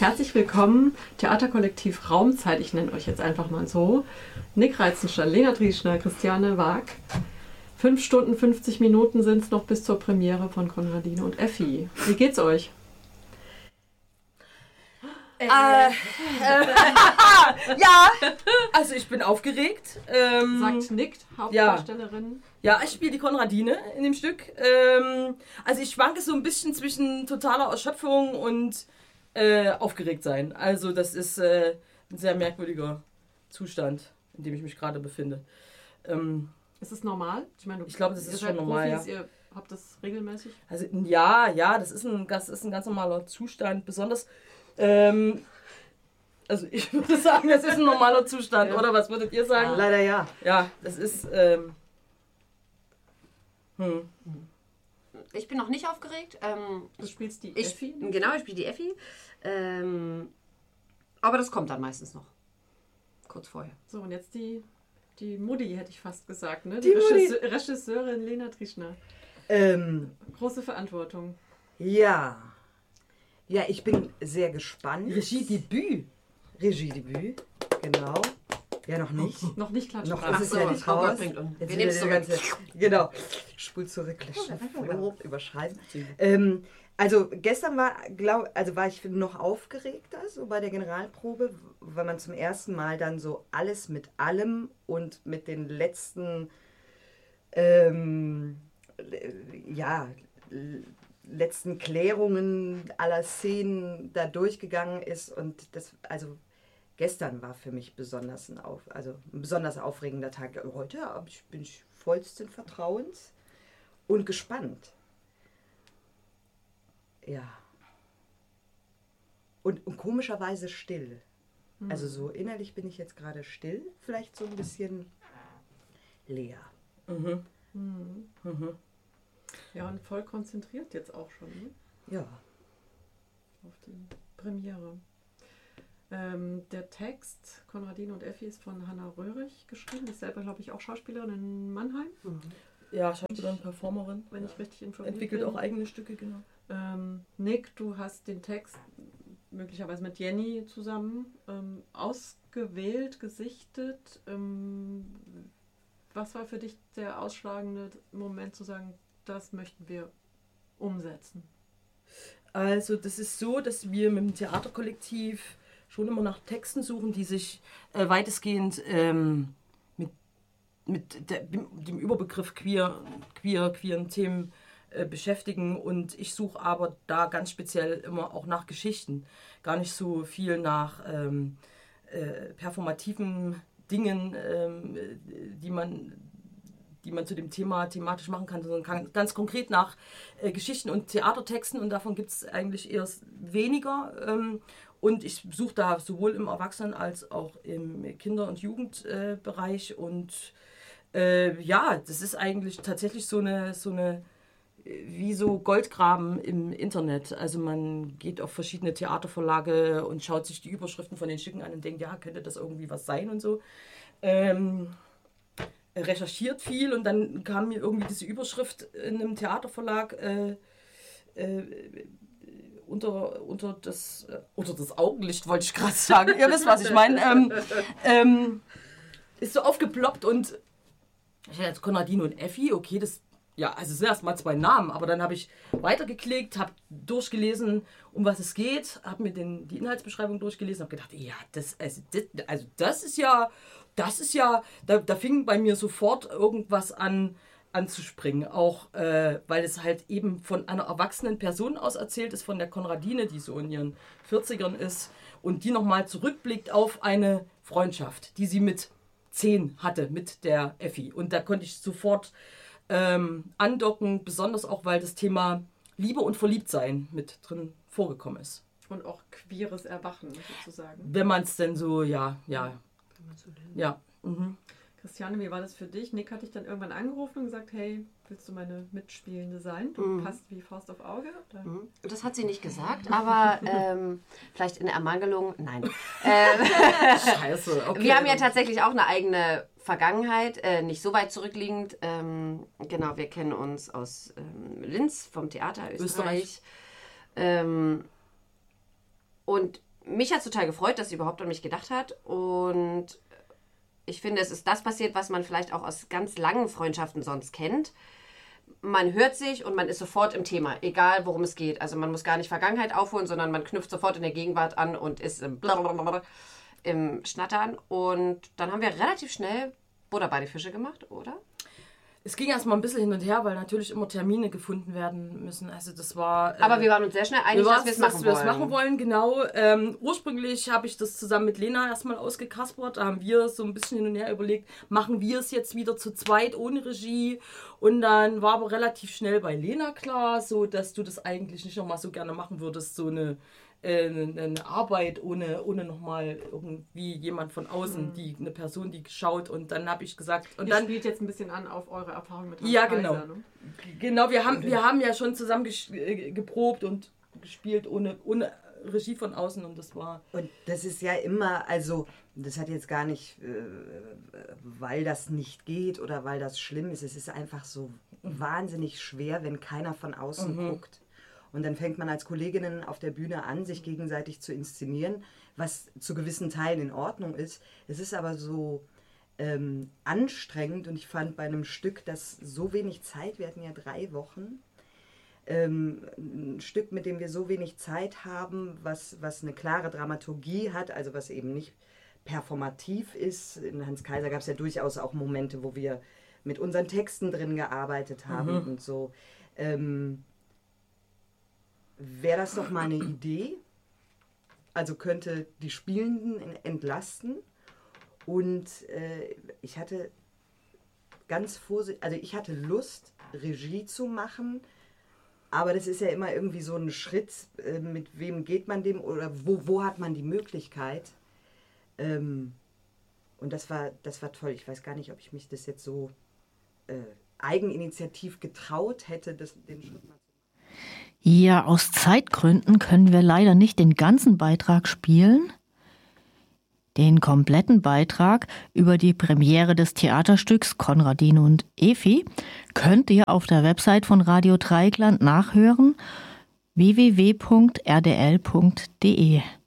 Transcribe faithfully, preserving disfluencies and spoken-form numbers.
Herzlich willkommen, Theaterkollektiv Raumzeit, ich nenne euch jetzt einfach mal so. Nick Reitzenstein, Lena Drieschner, Christiane Waag. Fünf Stunden, fünfzig Minuten sind es noch bis zur Premiere von Konradine und Effi. Wie geht's euch? Äh, äh, ja, also ich bin aufgeregt. Ähm, Sagt Nick, Hauptdarstellerin. Ja, ja, ich spiele die Konradine in dem Stück. Ähm, also ich schwanke so ein bisschen zwischen totaler Erschöpfung und äh, aufgeregt sein. Also das ist äh, ein sehr merkwürdiger Zustand, in dem ich mich gerade befinde. Ähm, ist es normal? Ich, meine, ich glaube, das ist schon normal. Profis, ja. Ihr habt das regelmäßig? Also ja, ja, das ist ein, das ist ein ganz normaler Zustand. Besonders Ähm, also ich würde sagen, das ist ein normaler Zustand, ja. Oder was würdet ihr sagen? Ja, leider ja. Ja, das ist, ähm, hm. Ich bin noch nicht aufgeregt. Ähm, du spielst die ich, Effi? Genau, ich spiele die Effi. Ähm, aber das kommt dann meistens noch. Kurz vorher. So, und jetzt die, die Mutti, hätte ich fast gesagt, ne? Die, die Regisseur, Regisseurin Lena Drieschner. Ähm, Große Verantwortung. Ja. Ja, ich bin sehr gespannt. Regiedebüt. Regiedebüt, genau. Ja, noch nicht. noch nicht klatschen. Noch ist es ja nicht raus. Jetzt wir nehmen es zurück. Ganze, genau. Spul zurück, oh, überschreiben. Ähm, also gestern war, glaub, also war ich noch aufgeregter, so bei der Generalprobe, weil man zum ersten Mal dann so alles mit allem und mit den letzten, ähm, ja, letzten Klärungen aller Szenen da durchgegangen ist und das, also gestern war für mich besonders ein, auf, also ein besonders aufregender Tag. Heute bin ich vollsten Vertrauens und gespannt. Ja. Und, und komischerweise still. Mhm. Also so innerlich bin ich jetzt gerade still, vielleicht so ein bisschen leer. Mhm. Mhm. Mhm. Ja, und voll konzentriert jetzt auch schon, ne? Ja. Auf die Premiere. Ähm, der Text, Konradine und Effi, ist von Hanna Röhrig geschrieben. Die ist selber, glaube ich, auch Schauspielerin in Mannheim. Mhm. Ja, Schauspielerin, Performerin. Wenn ich richtig informiert Entwickelt bin. auch eigene Stücke, genau. Ähm, Nick, du hast den Text möglicherweise mit Jenny zusammen ähm, ausgewählt, gesichtet. Ähm, was war für dich der ausschlagende Moment zu sagen, das möchten wir umsetzen? Also das ist so, dass wir mit dem Theaterkollektiv schon immer nach Texten suchen, die sich äh, weitestgehend ähm, mit, mit der, dem Überbegriff queer, queer, queeren Themen äh, beschäftigen. Und ich suche aber da ganz speziell immer auch nach Geschichten. Gar nicht so viel nach ähm, äh, performativen Dingen, ähm, die man... die man zu dem Thema thematisch machen kann, sondern ganz konkret nach äh, Geschichten und Theatertexten und davon gibt es eigentlich eher weniger. Ähm, und ich suche da sowohl im Erwachsenen- als auch im Kinder- und Jugendbereich. Äh, und äh, ja, das ist eigentlich tatsächlich so eine, so eine, wie so Goldgraben im Internet. Also man geht auf verschiedene Theaterverlage und schaut sich die Überschriften von den Stücken an und denkt, ja, könnte das irgendwie was sein und so. Ähm, recherchiert viel und dann kam mir irgendwie diese Überschrift in einem Theaterverlag äh, äh, unter, unter, das, äh, unter das Augenlicht, wollte ich gerade sagen. Ihr wisst, was ich meine. Ähm, ähm, ist so aufgeploppt und ich hatte jetzt Konradine und Effi, okay, das, ja, also es sind erst mal zwei Namen, aber dann habe ich weitergeklickt, habe durchgelesen, um was es geht, habe mir den, die Inhaltsbeschreibung durchgelesen, habe gedacht, ja, das, also das, also das ist ja Das ist ja, da, da fing bei mir sofort irgendwas an anzuspringen, auch äh, weil es halt eben von einer erwachsenen Person aus erzählt ist, von der Konradine, die so in ihren vierzigern ist und die nochmal zurückblickt auf eine Freundschaft, die sie mit zehn hatte, mit der Effi. Und da konnte ich sofort ähm, andocken, besonders auch, weil das Thema Liebe und Verliebtsein mit drin vorgekommen ist. Und auch queeres Erwachen, sozusagen. Wenn man es denn so, ja, ja. Ja. Mhm. Christiane, wie war das für dich? Nick hat dich dann irgendwann angerufen und gesagt, hey, willst du meine Mitspielende sein? Du mhm. passt wie Faust auf Auge? Oder? Mhm. Das hat sie nicht gesagt, aber ähm, vielleicht in Ermangelung, nein. Ähm, Scheiße, okay. Wir haben ja tatsächlich auch eine eigene Vergangenheit, äh, nicht so weit zurückliegend. Ähm, genau, wir kennen uns aus ähm, Linz vom Theater Österreich. Österreich. Ähm, und mich hat es total gefreut, dass sie überhaupt an mich gedacht hat. Und ich finde, es ist das passiert, was man vielleicht auch aus ganz langen Freundschaften sonst kennt. Man hört sich und man ist sofort im Thema, egal worum es geht. Also man muss gar nicht Vergangenheit aufholen, sondern man knüpft sofort in der Gegenwart an und ist im, im Schnattern. Und dann haben wir relativ schnell Butter bei die Fische gemacht, oder? Es ging erstmal ein bisschen hin und her, weil natürlich immer Termine gefunden werden müssen. Also das war. Äh, Aber wir waren uns sehr schnell einig, wir dass wir es machen dass wir wollen. es machen wollen, genau. Ähm, ursprünglich habe ich das zusammen mit Lena erstmal ausgekaspert. Da haben wir so ein bisschen hin und her überlegt, machen wir es jetzt wieder zu zweit ohne Regie. Und dann war aber relativ schnell bei Lena klar, so dass du das eigentlich nicht nochmal so gerne machen würdest, so eine. eine Arbeit ohne, ohne nochmal irgendwie jemand von außen, mhm. die, eine Person, die schaut. Und dann habe ich gesagt... Und Ihr dann spielt jetzt ein bisschen an auf eure Erfahrung mit Hans Ja, Kaiser, genau. Ne? Genau, wir haben, wir haben ja schon zusammen ges- äh, geprobt und gespielt ohne, ohne Regie von außen und das war... Und das ist ja immer, also das hat jetzt gar nicht, äh, weil das nicht geht oder weil das schlimm ist, es ist einfach so mhm. wahnsinnig schwer, wenn keiner von außen mhm. guckt. Und dann fängt man als Kolleginnen auf der Bühne an, sich gegenseitig zu inszenieren, was zu gewissen Teilen in Ordnung ist. Es ist aber so ähm, anstrengend und ich fand bei einem Stück, das so wenig Zeit, wir hatten ja drei Wochen, ähm, ein Stück, mit dem wir so wenig Zeit haben, was, was eine klare Dramaturgie hat, also was eben nicht performativ ist. In Hans Kaiser gab es ja durchaus auch Momente, wo wir mit unseren Texten drin gearbeitet haben mhm. und so. Ähm, Wäre das doch mal eine Idee? Also könnte die Spielenden entlasten. Und äh, ich hatte ganz vorsichtig, also ich hatte Lust, Regie zu machen, aber das ist ja immer irgendwie so ein Schritt, äh, mit wem geht man dem oder wo, wo hat man die Möglichkeit? Ähm, und das war, das war toll. Ich weiß gar nicht, ob ich mich das jetzt so äh, eigeninitiativ getraut hätte, das, den Schritt mal zu machen. Ja, aus Zeitgründen können wir leider nicht den ganzen Beitrag spielen. Den kompletten Beitrag über die Premiere des Theaterstücks Konradin und Efi könnt ihr auf der Website von Radio Dreieckland nachhören, w w w punkt r d l punkt d e.